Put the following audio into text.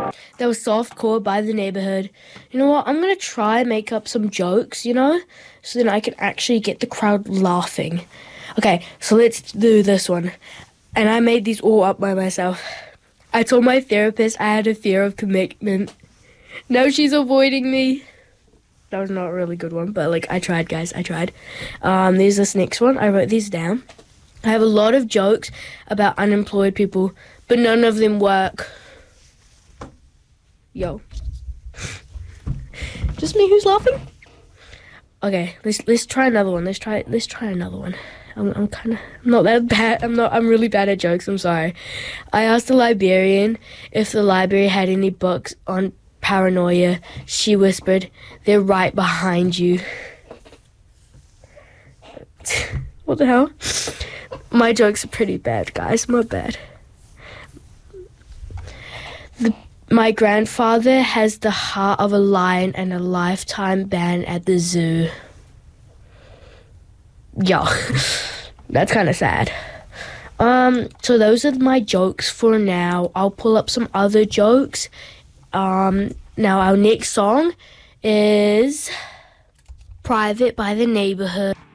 That was softcore by the neighborhood. You know what? I'm gonna try and make up some jokes, you know, so then I can actually get the crowd laughing. Okay, so let's do this one. And I made these all up by myself. I told my therapist I had a fear of commitment. Now she's avoiding me. That was not a really good one, but like I tried, guys. I tried. There's this next one. I wrote these down. I have a lot of jokes about unemployed people, but none of them work. Yo. Just me who's laughing? Okay, let's try another one. Let's try another one. I'm not that bad. I'm really bad at jokes. I'm sorry. I asked the librarian if the library had any books on paranoia. She whispered, "They're right behind you." What the hell? My jokes are pretty bad, guys. My bad. My grandfather has the heart of a lion and a lifetime ban at the zoo. Yo, that's kind of sad. So those are my jokes for now. I'll pull up some other jokes. Now our next song is Private by the Neighborhood.